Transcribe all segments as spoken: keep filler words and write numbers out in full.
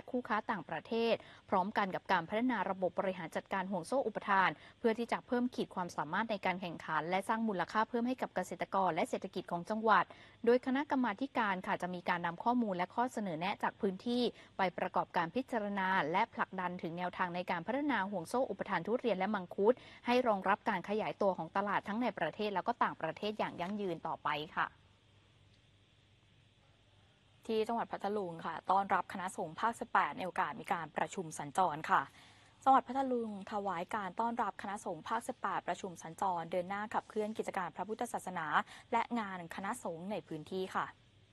คู่ค้าต่างประเทศพร้อมกันกับการพัฒนาระบบบริหารจัดการห่วงโซ่อุปทานเพื่อที่จะเพิ่มขีดความสามารถในการแข่งขันและสร้างมูลค่าเพิ่มให้กับเกษตรกรและเศรษฐกิจของจังหวัดโดยคณะกรรมาการค่ะจะมีการนำข้อมูลและข้อเสนอแนะจากพื้นที่ไปประกอบการพิจารณาและผลักดันถึงแนวทางในการพัฒนาห่วงโซ่อุปทานทุเรียนและมังคุดให้รองรับการขยายตัวของตลาดทั้งในประเทศแล้วก็ต่างประเทศอย่างยั่งยืนต่อไปค่ะที่จังหวัดพัทลุงค่ะต้อนรับคณะสงฆ์ภาคสิบแปดในโอกาสมีการประชุมสัญจรค่ะจังหวัดพัทลุงถวายการต้อนรับคณะสงฆ์ภาคสิบแปดประชุมสัญจรเดินหน้าขับเคลื่อนกิจการพระพุทธศาสนาและงานคณะสงฆ์ในพื้นที่ค่ะ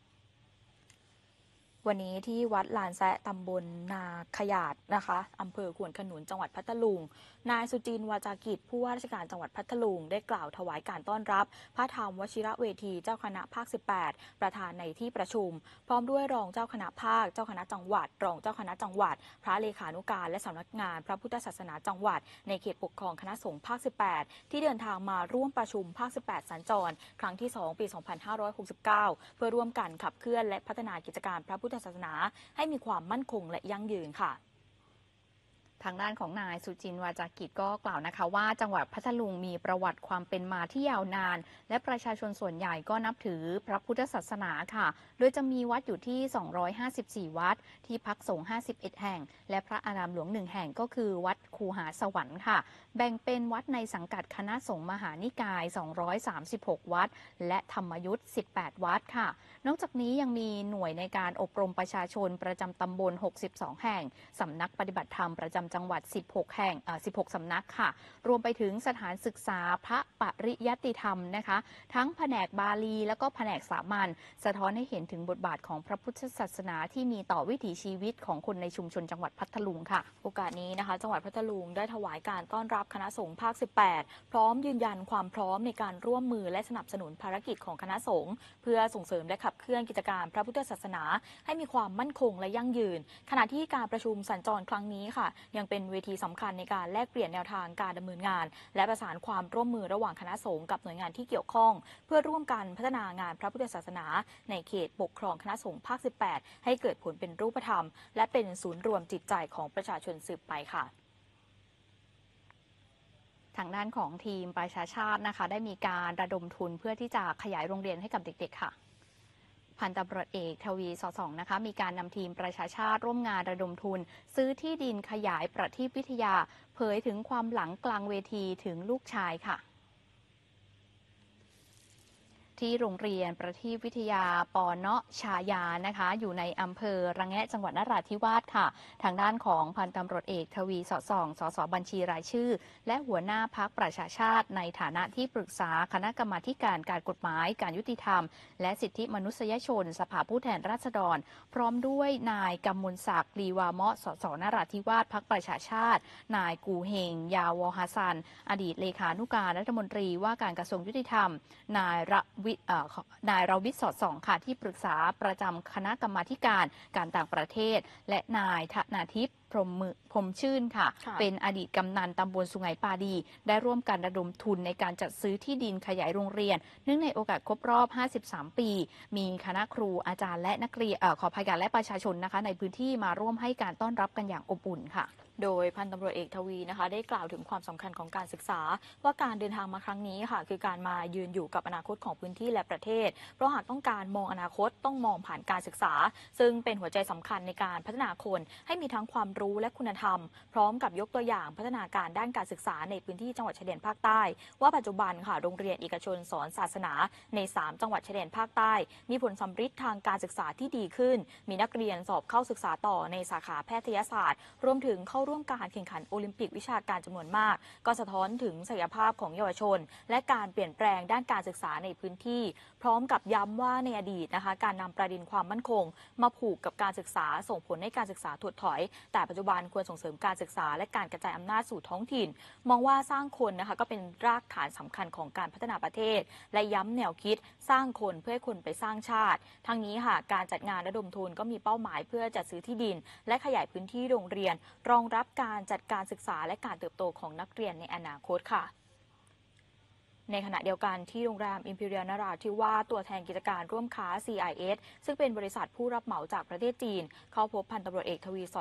วันนี้ที่วัดลานแซะตำบลนาขยาดนะคะอำเภอขวนขนุนจังหวัดพัทลุงนายสุจินต์วาจากิจผู้ว่าราชการจังหวัดพัทลุงได้กล่าวถวายการต้อนรับพระธรรมวชิระเวทีเจ้าคณะภาคสิบแปดประธานในที่ประชุมพร้อมด้วยรองเจ้าคณะภาคเจ้าคณะจังหวัดรองเจ้าคณะจังหวัดพระเลขานุการและสำนักงานพระพุทธศาสนาจังหวัดในเขตปกครองคณะสงฆ์ภาคสิบแปดที่เดินทางมาร่วมประชุมภาคสิบแปดสัญจรครั้งที่สองปีสองพันห้าร้อยหกสิบเก้าเพื่อร่วมกันขับเคลื่อนและพัฒนากิจการพระพุทธศาสนาให้มีความมั่นคงและยั่งยืนค่ะทางด้านของนายสุจินต์วาจากิจก็กล่าวนะคะว่าจังหวัดพัทลุงมีประวัติความเป็นมาที่ยาวนานและประชาชนส่วนใหญ่ก็นับถือพระพุทธศาสนาค่ะโดยจะมีวัดอยู่ที่สองร้อยห้าสิบสี่วัดที่พักสงฆ์ห้าสิบเอ็ดแห่งและพระอารามหลวงหนึ่งแห่งก็คือวัดคูหาสวรรค์ค่ะแบ่งเป็นวัดในสังกัดคณะสงฆ์มหานิกายสองร้อยสามสิบหกวัดและธรรมยุทธ์สิบแปดวัดค่ะนอกจากนี้ยังมีหน่วยในการอบรมประชาชนประจำตำบลหกสิบสองแห่งสำนักปฏิบัติธรรมประจำจังหวัดสิบหกแห่งเอ่อสิบหกสำนักค่ะรวมไปถึงสถานศึกษาพระปริยัติธรรมนะคะทั้งแผนกบาลีแล้วก็แผนกสามัญสะท้อนให้เห็นถึงบทบาทของพระพุทธศาสนาที่มีต่อวิถีชีวิตของคนในชุมชนจังหวัดพัทลุงค่ะโอกาสนี้นะคะจังหวัดพัทลุงได้ถวายการต้อนรับคณะสงฆ์ภาคสิบแปดพร้อมยืนยันความพร้อมในการร่วมมือและสนับสนุนภารกิจของคณะสงฆ์เพื่อส่งเสริมและขับเคลื่อนกิจการพระพุทธศาสนาให้มีความมั่นคงและยั่งยืนขณะที่การประชุมสัญจรครั้งนี้ค่ะยังเป็นเวทีสำคัญในการแลกเปลี่ยนแนวทางการดำเนินงานและประสานความร่วมมือระหว่างคณะสงฆ์กับหน่วยงานที่เกี่ยวข้องเพื่อร่วมกันพัฒนางานพระพุทธศาสนาในเขตปกครองคณะสงฆ์ภาคสิบแปดให้เกิดผลเป็นรูปธรรมและเป็นศูนย์รวมจิตใจของประชาชนสืบไปค่ะทางด้านของทีมประชาชาตินะคะได้มีการระดมทุนเพื่อที่จะขยายโรงเรียนให้กับเด็กๆค่ะพันตำรวจเอกทวีสอสองนะคะมีการนำทีมประชาชาติร่วมงานระดมทุนซื้อที่ดินขยายประทีปวิทยาเผยถึงความหลังกลางเวทีถึงลูกชายค่ะที่โรงเรียนประทีปวิทยาปเนาะชายานะคะอยู่ในอำเภอระแงะจังหวัดนราธิวาสค่ะทางด้านของพันตำรวจเอกทวีสอดส่องสสบัญชีรายชื่อและหัวหน้าพรรคประชาชาติในฐานะที่ปรึกษาคณะกรรมาการการกฎหมายการยุติธรรมและสิทธิมนุษยชนสภาผู้แทนราษฎรพร้อมด้วยนายกำมลศักดิ์ลีวาเมาะสสนราธิวาสพรรคประชาชาตินายกูเฮงยาวอฮัสซันอดีตเลขานุการรัฐมนตรีว่าการกระทรวงยุติธรรมนายระนายราวิทย์สอดส่องค่ะที่ปรึกษาประจำคณะกรรมาการการต่างประเทศและนายธนาทิพย์พรหมมือพรหมชื่นค่ะเป็นอดีตกำนันตำบลสุไหงปาดีได้ร่วมกันระดมทุนในการจัดซื้อที่ดินขยายโรงเรียนเนื่องในโอกาสครบรอบห้าสิบสามปีมีคณะครูอาจารย์และนักเรียนขออภัยกันและประชาชนนะคะในพื้นที่มาร่วมให้การต้อนรับกันอย่างอบอุ่นค่ะโดยพันตำรวจเอกทวีนะคะได้กล่าวถึงความสำคัญของการศึกษาว่าการเดินทางมาครั้งนี้ค่ะคือการมายืนอยู่กับอนาคตของพื้นที่และประเทศเพราะหากต้องการมองอนาคตต้องมองผ่านการศึกษาซึ่งเป็นหัวใจสำคัญในการพัฒนาคนให้มีทั้งความรู้และคุณธรรมพร้อมกับยกตัวอย่างพัฒนาการด้านการศึกษาในพื้นที่จังหวัดชายแดนภาคใต้ว่าปัจจุบันค่ะโรงเรียนเอกชนสอนศาสนาในสามจังหวัดชายแดนภาคใต้มีผลสำฤทธิ์ทางการศึกษาที่ดีขึ้นมีนักเรียนสอบเข้าศึกษาต่อในสาขาแพทยศาสตร์รวมถึงเข้าร่วมการแข่งขันโอลิมปิกวิชาการจำนวนมากก็สะท้อนถึงศักยภาพของเยาวชนและการเปลี่ยนแปลงด้านการศึกษาในพื้นที่พร้อมกับย้ำว่าในอดีตนะคะการนำประเด็นความมั่นคงมาผูกกับการศึกษาส่งผลให้การศึกษาถดถอยแต่ปัจจุบันควรส่งเสริมการศึกษาและการกระจายอำนาจสู่ท้องถิ่นมองว่าสร้างคนนะคะก็เป็นรากฐานสำคัญของการพัฒนาประเทศและย้ำแนวคิดสร้างคนเพื่อให้คนไปสร้างชาติทั้งนี้ค่ะการจัดงานระดมทุนก็มีเป้าหมายเพื่อจัดซื้อที่ดินและขยายพื้นที่โรงเรียนรองรับการจัดการศึกษาและการเติบโตของนักเรียนในอนาคตค่ะในขณะเดียวกันที่โรงแรม Imperial นราธิวาสตัวแทนกิจการร่วมค้า ซี ไอ เอส ซึ่งเป็นบริษัทผู้รับเหมาจากประเทศจีนเข้าพบพันตำรวจเอกทวีสอด